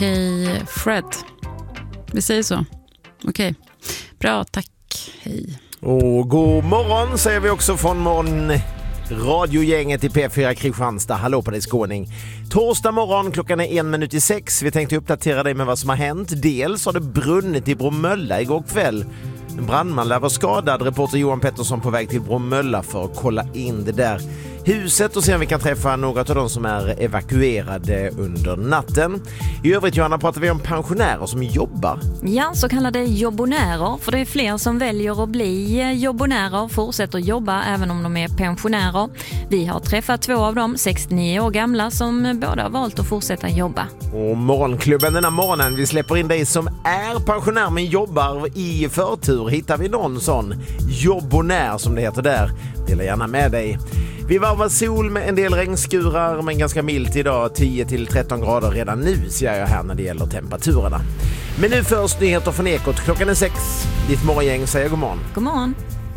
Hej Fred. Vi säger så. Okej. Bra, tack. Hej. Och god morgon säger vi också från radiogänget i P4 Kristianstad. Hallå på dig skåning. Torsdag morgon, klockan är 1:06. Vi tänkte uppdatera dig med vad som har hänt. Dels har det brunnit i Bromölla igår kväll. En brandman lär vara skadad. Reporter Johan Pettersson på väg till Bromölla för att kolla in det där huset och se om vi kan träffa några av de som är evakuerade under natten. I övrigt, Johanna, pratar vi om pensionärer som jobbar. Ja, så kallade jobbonärer, för det är fler som väljer att bli jobbonärer, fortsätter jobba även om de är pensionärer. Vi har träffat 2 av dem, 69 år gamla, som båda har valt att fortsätta jobba. Och Morgonklubben den här morgonen, vi släpper in dig som är pensionär men jobbar i förtur. Hittar vi någon sån jobbonär som det heter där, dela gärna med dig. Vi varvar sol med en del regnskurar men ganska milt idag, 10-13 grader redan nu ser jag här när det gäller temperaturerna. Men nu först nyheter från Ekot, klockan är 6. Ditt morgongäng säger god morgon. God morgon.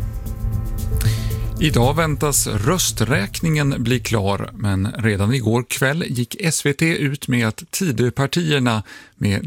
Idag väntas rösträkningen bli klar, men redan igår kväll gick SVT ut med att Tidöpartierna med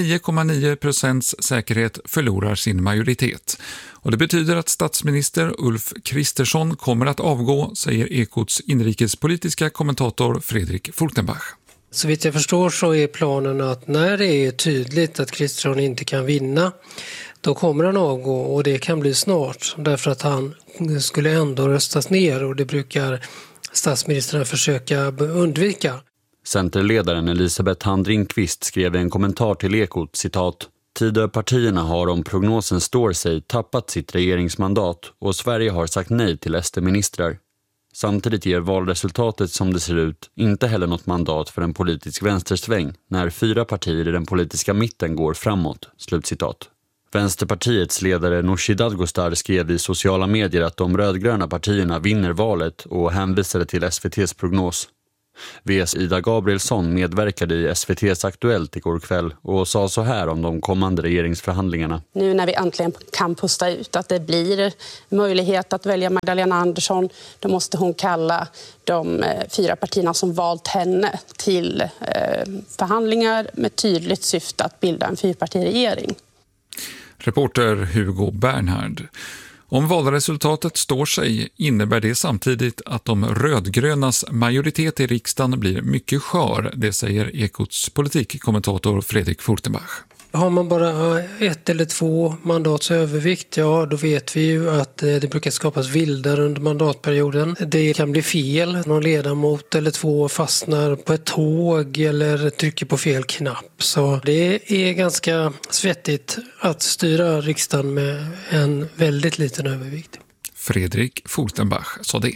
99,9% säkerhet förlorar sin majoritet. Och det betyder att statsminister Ulf Kristersson kommer att avgå, säger Ekots inrikespolitiska kommentator Fredrik Fortenbach. Så vitt jag förstår så är planen att när det är tydligt att Kristersson inte kan vinna, då kommer han avgå, och det kan bli snart därför att han skulle ändå röstas ner, och det brukar statsministern försöka undvika. Centerledaren Elisabeth Handringqvist skrev i en kommentar till Ekot, citat: Tidöpartierna har, om prognosen står sig, tappat sitt regeringsmandat och Sverige har sagt nej till SD-ministrar. Samtidigt ger valresultatet som det ser ut inte heller något mandat för en politisk vänstersväng när 4 partier i den politiska mitten går framåt. Slutcitat. Vänsterpartiets ledare Nooshi Dadgostar skrev i sociala medier att de rödgröna partierna vinner valet och hänvisade till SVT:s prognos. VS Ida Gabrielsson medverkade i SVT:s Aktuellt igår kväll och sa så här om de kommande regeringsförhandlingarna. Nu när vi äntligen kan pusta ut att det blir möjlighet att välja Magdalena Andersson, då måste hon kalla de 4 partierna som valt henne till förhandlingar med tydligt syfte att bilda en 4-partiregering. Reporter Hugo Bernhard. Om valresultatet står sig innebär det samtidigt att de rödgrönas majoritet i riksdagen blir mycket skör, det säger Ekots politikkommentator Fredrik Fortenbach. Har man bara 1 eller 2 mandats övervikt, ja då vet vi ju att det brukar skapas vildar under mandatperioden. Det kan bli fel, någon ledamot eller 2 fastnar på ett tåg eller trycker på fel knapp. Så det är ganska svettigt att styra riksdagen med en väldigt liten övervikt. Fredrik Fortenbach sa det.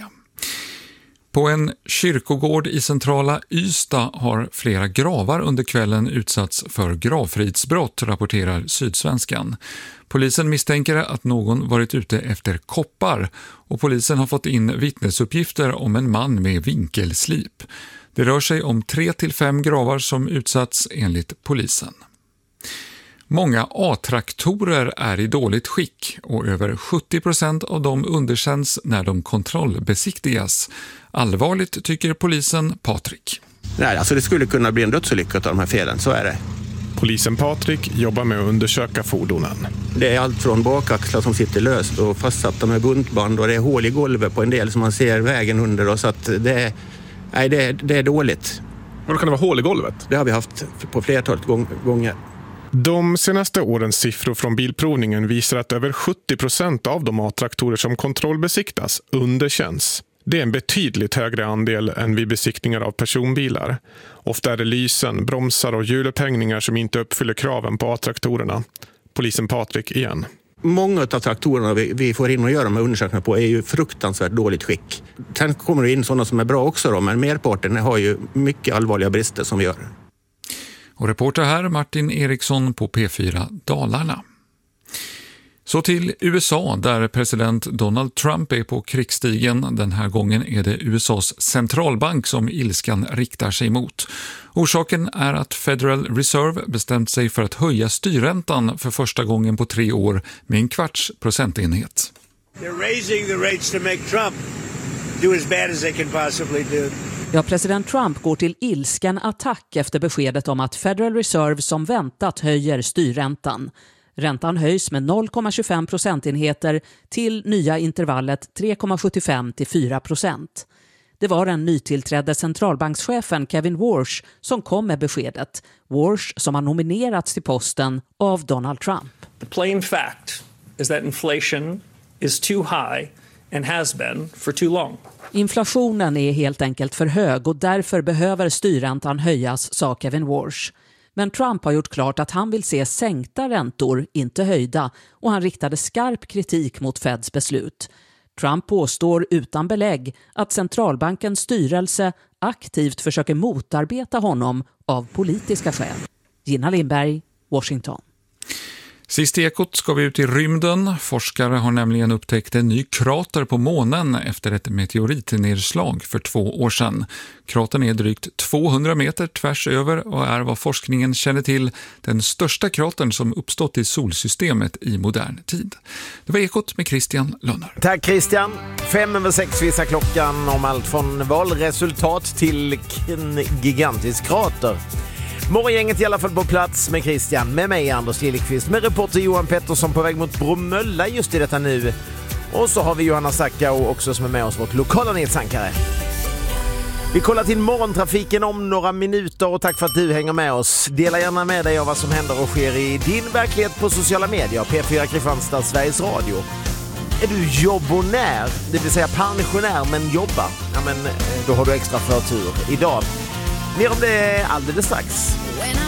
På en kyrkogård i centrala Ystad har flera gravar under kvällen utsatts för gravfridsbrott, rapporterar Sydsvenskan. Polisen misstänker att någon varit ute efter koppar och polisen har fått in vittnesuppgifter om en man med vinkelslip. Det rör sig om 3-5 gravar som utsatts enligt polisen. Många A-traktorer är i dåligt skick och över 70% av dem underkänns när de kontrollbesiktigas. Allvarligt tycker polisen Patrik. Nej, alltså det skulle kunna bli en dödsolycka av de här felen, så är det. Polisen Patrik jobbar med att undersöka fordonen. Det är allt från bakaxlar som sitter löst och fastsatta med buntband, och det är hål i golvet på en del som man ser vägen under, och så att det är dåligt. Och då kan det vara hål i golvet? Det har vi haft på flertalet gånger. De senaste årens siffror från bilprovningen visar att över 70% av de A-traktorer som kontrollbesiktas underkänns. Det är en betydligt högre andel än vid besiktningar av personbilar. Ofta är det lysen, bromsar och hjulupphängningar som inte uppfyller kraven på A-traktorerna. Polisen Patrik igen. Många av traktorerna vi får in och göra med undersökningar på är ju fruktansvärt dåligt skick. Sen kommer det in sådana som är bra också då, men merparten har ju mycket allvarliga brister som vi gör. Och reporter här Martin Eriksson på P4 Dalarna. Så till USA där president Donald Trump är på krigsstigen. Den här gången är det USAs centralbank som ilskan riktar sig mot. Orsaken är att Federal Reserve bestämt sig för att höja styrräntan för första gången på 3 år med 1/4 procentenhet. They're raising the rates to make Trump do as bad as they can possibly do. Ja, president Trump går till ilsken attack efter beskedet om att Federal Reserve som väntat höjer styrräntan. Räntan höjs med 0,25 procentenheter till nya intervallet 3,75 till 4%. Det var den nytillträdde centralbankschefen Kevin Warsh som kom med beskedet. Warsh som har nominerats till posten av Donald Trump. The plain fact is that inflation is too high and has been for too long. Inflationen är helt enkelt för hög och därför behöver styrräntan höjas, sa Kevin Warsh. Men Trump har gjort klart att han vill se sänkta räntor, inte höjda, och han riktade skarp kritik mot Feds beslut. Trump påstår utan belägg att centralbankens styrelse aktivt försöker motarbeta honom av politiska skäl. Gina Lindberg, Washington. Sist i Ekot ska vi ut i rymden. Forskare har nämligen upptäckt en ny krater på månen efter ett meteoritnedslag för 2 år sedan. Kratern är drygt 200 meter tvärs över och är vad forskningen känner till den största kratern som uppstått i solsystemet i modern tid. Det var Ekot med Christian Lönner. Tack Christian. 5:06 visar klockan om allt från valresultat till en gigantisk krater. Morgongänget i alla fall på plats med Christian, med mig Anders Liljeqvist, med reporter Johan Pettersson på väg mot Bromölla just i detta nu. Och så har vi Johanna Sackau också som är med oss, vårt lokala nyhetsankare. Vi kollar till morgontrafiken om några minuter och tack för att du hänger med oss. Dela gärna med dig av vad som händer och sker i din verklighet på sociala medier. P4 Kristianstad, Sveriges Radio. Är du jobbonär, det vill säga pensionär men jobbar? Ja, men då har du extra förtur idag. Mer om det alldeles strax.